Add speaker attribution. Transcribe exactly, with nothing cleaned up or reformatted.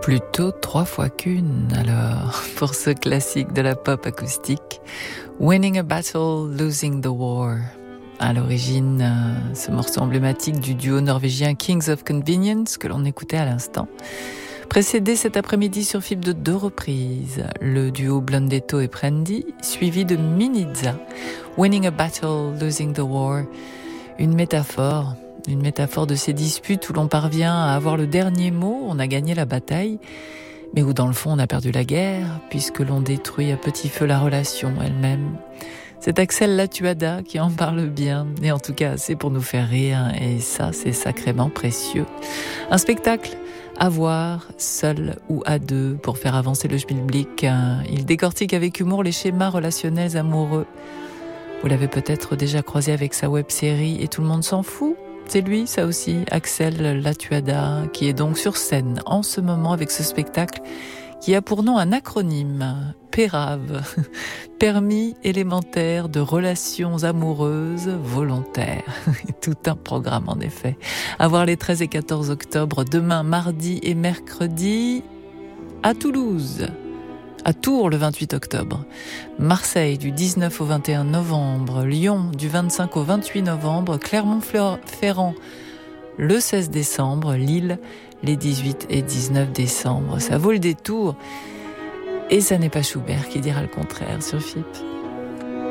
Speaker 1: Plutôt trois fois qu'une, alors, pour ce classique de la pop acoustique. Winning a battle, losing the war. À l'origine, euh, ce morceau emblématique du duo norvégien Kings of Convenience, que l'on écoutait à l'instant. Précédé cet après-midi sur F I B de deux reprises, le duo Blondetto et Prendy, suivi de Minizza, Winning a battle, losing the war. Une métaphore, une métaphore de ces disputes où l'on parvient à avoir le dernier mot, on a gagné la bataille, mais où dans le fond on a perdu la guerre, puisque l'on détruit à petit feu la relation elle-même. C'est Axel Latuada qui en parle bien, et en tout cas assez pour nous faire rire, et ça c'est sacrément précieux. Un spectacle à voir, seul ou à deux, pour faire avancer le schmilblick. Il décortique avec humour les schémas relationnels amoureux. Vous l'avez peut-être déjà croisé avec sa web-série « Et tout le monde s'en fout ». C'est lui, ça aussi, Axel Latuada, qui est donc sur scène en ce moment avec ce spectacle qui a pour nom un acronyme, PÉRAV, Permis élémentaire de relations amoureuses volontaires. Tout un programme en effet. À voir les treize et quatorze octobre, demain, mardi et mercredi, à Toulouse. À Tours le vingt-huit octobre, Marseille du dix-neuf au vingt et un novembre, Lyon du vingt-cinq au vingt-huit novembre, Clermont-Ferrand le seize décembre, Lille les dix-huit et dix-neuf décembre. Ça vaut le détour et ça n'est pas Schubert qui dira le contraire sur F I P.